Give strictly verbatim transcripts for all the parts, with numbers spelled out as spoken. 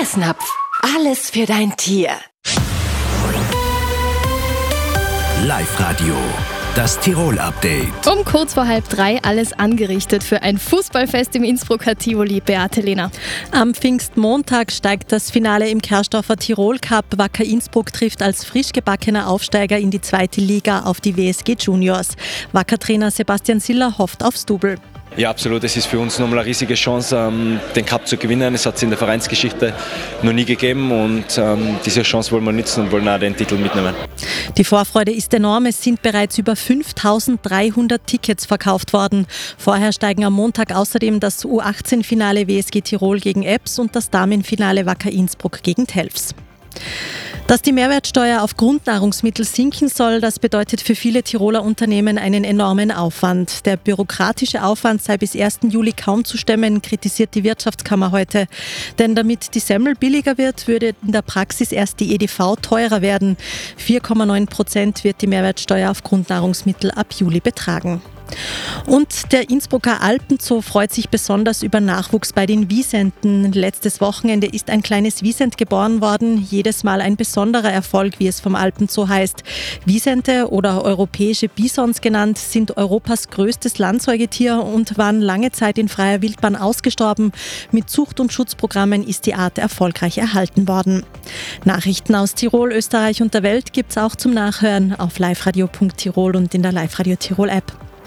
Fressnapf, alles für dein Tier. Live-Radio, das Tirol-Update. Um kurz vor halb drei alles angerichtet für ein Fußballfest im Innsbrucker Tivoli. Beate Lehner. Am Pfingstmontag steigt das Finale im Kerstorfer Tirol Cup. Wacker Innsbruck trifft als frisch gebackener Aufsteiger in die zweite Liga auf die W S G Juniors. Wacker-Trainer Sebastian Siller hofft aufs Double. Ja, absolut. Es ist für uns nochmal eine riesige Chance, den Cup zu gewinnen. Es hat es in der Vereinsgeschichte noch nie gegeben und ähm, diese Chance wollen wir nutzen und wollen auch den Titel mitnehmen. Die Vorfreude ist enorm. Es sind bereits über fünftausenddreihundert Tickets verkauft worden. Vorher steigen am Montag außerdem das U achtzehn Finale W S G Tirol gegen Ebbs und das Damenfinale Wacker Innsbruck gegen Telfs. Dass die Mehrwertsteuer auf Grundnahrungsmittel sinken soll, das bedeutet für viele Tiroler Unternehmen einen enormen Aufwand. Der bürokratische Aufwand sei bis ersten Juli kaum zu stemmen, kritisiert die Wirtschaftskammer heute. Denn damit die Semmel billiger wird, würde in der Praxis erst die E D V teurer werden. vier Komma neun Prozent wird die Mehrwertsteuer auf Grundnahrungsmittel ab Juli betragen. Und der Innsbrucker Alpenzoo freut sich besonders über Nachwuchs bei den Wisenten. Letztes Wochenende ist ein kleines Wisent geboren worden. Jedes Mal ein besonderer Erfolg, wie es vom Alpenzoo heißt. Wisente oder europäische Bisons genannt, sind Europas größtes Landsäugetier und waren lange Zeit in freier Wildbahn ausgestorben. Mit Zucht- und Schutzprogrammen ist die Art erfolgreich erhalten worden. Nachrichten aus Tirol, Österreich und der Welt gibt's auch zum Nachhören auf liveradio punkt tirol und in der Live-Radio Tirol App.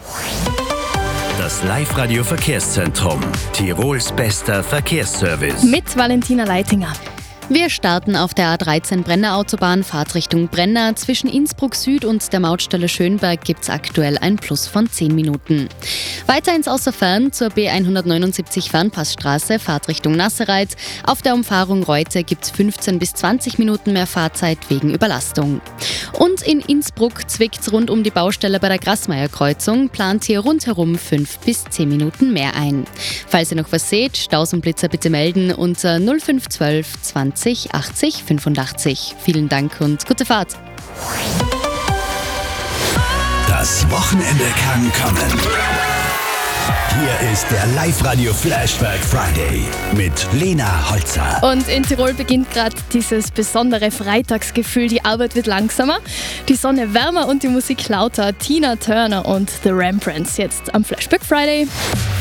Das Live-Radio Verkehrszentrum. Tirols bester Verkehrsservice. Mit Valentina Leitinger. Wir starten auf der A dreizehn Brenner Autobahn, Fahrtrichtung Brenner. Zwischen Innsbruck Süd und der Mautstelle Schönberg gibt es aktuell ein Plus von zehn Minuten. Weiter ins Außerfern zur B hundertneunundsiebzig Fernpassstraße, Fahrtrichtung Nassereith. Auf der Umfahrung Reute gibt es fünfzehn bis zwanzig Minuten mehr Fahrzeit wegen Überlastung. Und in Innsbruck zwickt's rund um die Baustelle bei der Grassmeier-Kreuzung, plant hier rundherum fünf bis zehn Minuten mehr ein. Falls ihr noch was seht, Staus und Blitzer bitte melden unter null fünf eins zwei zwanzig achtzig fünfundachtzig. Vielen Dank und gute Fahrt. Das Wochenende kann kommen. Hier ist der Live-Radio Flashback Friday mit Lena Holzer. Und in Tirol beginnt gerade dieses besondere Freitagsgefühl. Die Arbeit wird langsamer, die Sonne wärmer und die Musik lauter. Tina Turner und The Rembrandts jetzt am Flashback Friday.